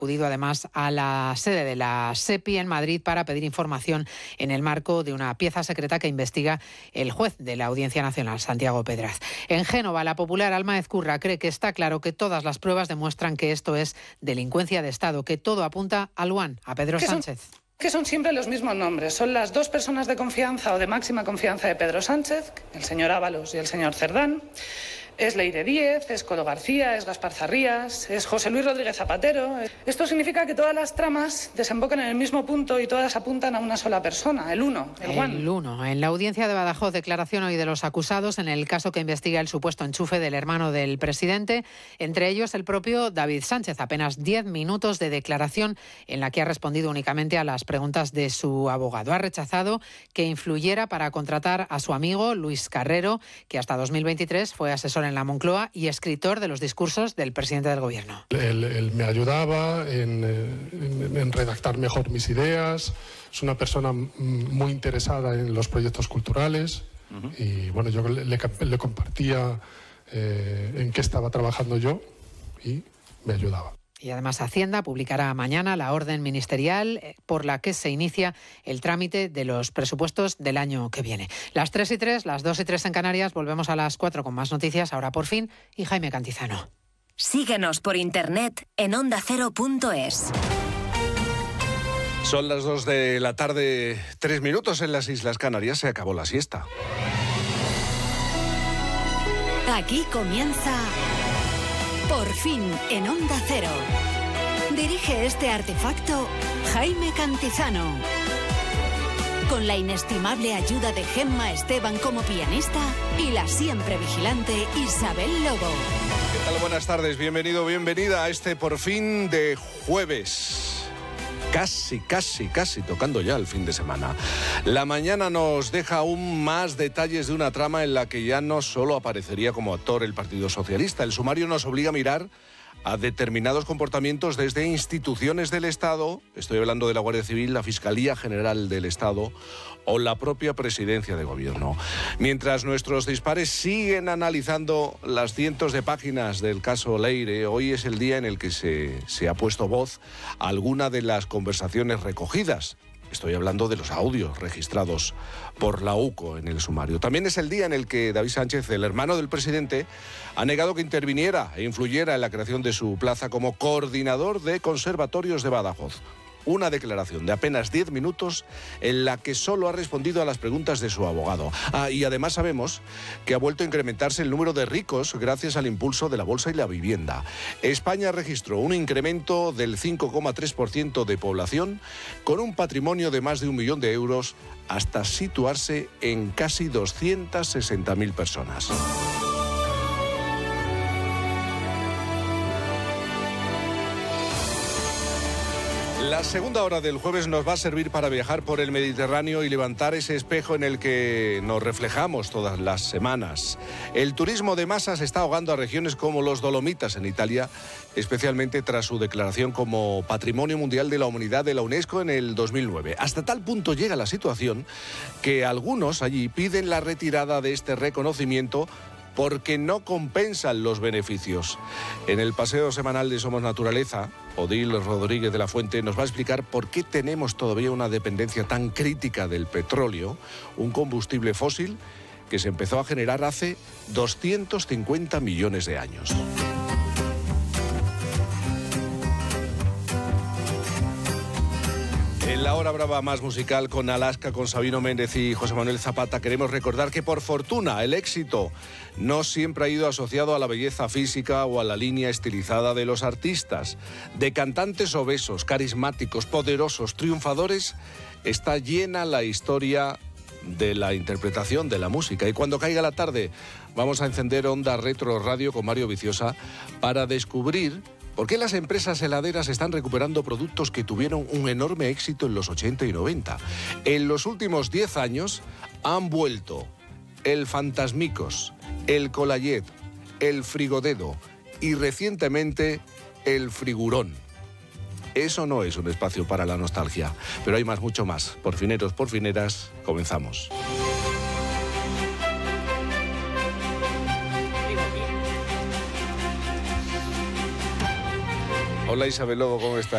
acudido además a la sede de la SEPI en Madrid para pedir información en el marco de una pieza secreta que investiga el juez de la Audiencia Nacional, Santiago Pedraz. En Génova, la popular Alma Ezcurra cree que está claro que todas las pruebas demuestran que esto es delincuencia de Estado, que todo apunta a Luan, a Pedro Sánchez. Que son siempre los mismos nombres. Son las dos personas de confianza o de máxima confianza de Pedro Sánchez, el señor Ábalos y el señor Cerdán. Es Leire Díez, es Colo García, es Gaspar Zarrías, es José Luis Rodríguez Zapatero. Esto significa que todas las tramas desembocan en el mismo punto y todas apuntan a una sola persona, el uno, el Juan. El uno. En la audiencia de Badajoz, declaración hoy de los acusados en el caso que investiga el supuesto enchufe del hermano del presidente, entre ellos el propio David Sánchez. Apenas 10 minutos de declaración en la que ha respondido únicamente a las preguntas de su abogado. Ha rechazado que influyera para contratar a su amigo Luis Carrero, que hasta 2023 fue asesor en la Moncloa y escritor de los discursos del presidente del gobierno. Él me ayudaba en redactar mejor mis ideas. Es una persona muy interesada en los proyectos culturales. Y bueno, yo le compartía en qué estaba trabajando yo y me ayudaba. Y además Hacienda publicará mañana la orden ministerial por la que se inicia el trámite de los presupuestos del año que viene. Las 3:03, las 2:03 en Canarias, volvemos a las 4 con más noticias, ahora por fin, y Jaime Cantizano. Síguenos por internet en ondacero.es. Son las 2 de la tarde, 3 minutos en las Islas Canarias, se acabó la siesta. Aquí comienza Por fin en Onda Cero. Dirige este artefacto Jaime Cantizano. Con la inestimable ayuda de Gemma Esteban como pianista y la siempre vigilante Isabel Lobo. ¿Qué tal? Buenas tardes, bienvenido, bienvenida a este Por fin de jueves. Casi tocando ya el fin de semana. La mañana nos deja aún más detalles de una trama en la que ya no solo aparecería como actor el Partido Socialista. El sumario nos obliga a mirar a determinados comportamientos desde instituciones del Estado, estoy hablando de la Guardia Civil, la Fiscalía General del Estado o la propia Presidencia de Gobierno. Mientras nuestros dispares siguen analizando las cientos de páginas del caso Leire, hoy es el día en el que se ha puesto voz a alguna de las conversaciones recogidas. Estoy hablando de los audios registrados por la UCO en el sumario. También es el día en el que David Sánchez, el hermano del presidente, ha negado que interviniera e influyera en la creación de su plaza como coordinador de conservatorios de Badajoz. Una declaración de apenas 10 minutos en la que solo ha respondido a las preguntas de su abogado. Y además sabemos que ha vuelto a incrementarse el número de ricos gracias al impulso de la bolsa y la vivienda. España registró un incremento del 5,3% de población con un patrimonio de más de 1 millón de euros hasta situarse en casi 260.000 personas. La segunda hora del jueves nos va a servir para viajar por el Mediterráneo y levantar ese espejo en el que nos reflejamos todas las semanas. El turismo de masas está ahogando a regiones como los Dolomitas en Italia, especialmente tras su declaración como Patrimonio Mundial de la Humanidad de la UNESCO en el 2009. Hasta tal punto llega la situación que algunos allí piden la retirada de este reconocimiento porque no compensan los beneficios. En el paseo semanal de Somos Naturaleza, Odil Rodríguez de la Fuente nos va a explicar por qué tenemos todavía una dependencia tan crítica del petróleo, un combustible fósil que se empezó a generar hace 250 millones de años. En la hora brava más musical con Alaska, con Sabino Méndez y José Manuel Zapata, queremos recordar que por fortuna el éxito no siempre ha ido asociado a la belleza física o a la línea estilizada de los artistas. De cantantes obesos, carismáticos, poderosos, triunfadores, está llena la historia de la interpretación de la música. Y cuando caiga la tarde vamos a encender Onda Retro Radio con Mario Viciosa para descubrir ¿por qué las empresas heladeras están recuperando productos que tuvieron un enorme éxito en los 80 y 90? En los últimos 10 años han vuelto el Fantasmicos, el Colayet, el Frigodedo y recientemente el Frigurón. Eso no es un espacio para la nostalgia, pero hay mucho más. Porfineros, porfineras, comenzamos. Hola Isabel Lobo, ¿cómo estás?